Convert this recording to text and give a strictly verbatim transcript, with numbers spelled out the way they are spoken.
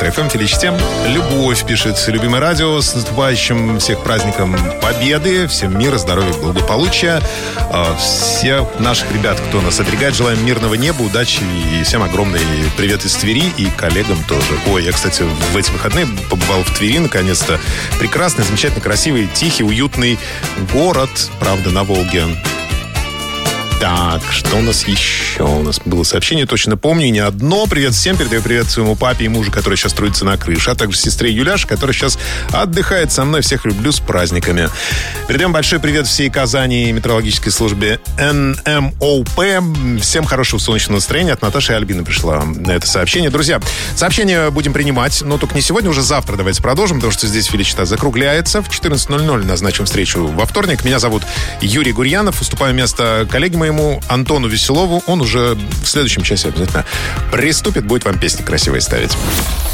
Центр эф эм, Филичтем. Любовь пишет: любимое радио, с наступающим всех праздником Победы, всем мира, здоровья, благополучия. Всех наших ребят, кто нас оберегает, желаем мирного неба, удачи и всем огромный привет из Твери и коллегам тоже. Ой, я, кстати, в эти выходные побывал в Твери, наконец-то. Прекрасный, замечательно красивый, тихий, уютный город, правда, на Волге. Так, что у нас еще? У нас было сообщение, точно помню, и не одно. Привет всем, передаю привет своему папе и мужу, который сейчас трудится на крыше, а также сестре Юляше, которая сейчас отдыхает со мной. Всех люблю, с праздниками. Передаем большой привет всей Казани и метеорологической службе эн эм о пэ. Всем хорошего солнечного настроения. От Наташи и Альбины пришло на это сообщение. Друзья, сообщение будем принимать, но только не сегодня, уже завтра давайте продолжим, потому что здесь Филичта закругляется. В четырнадцать ноль ноль назначим встречу во вторник. Меня зовут Юрий Гурьянов. Уступаю место коллеге моему Антону Веселову. Он уже в следующем часе обязательно приступит. Будет вам песни красивые ставить.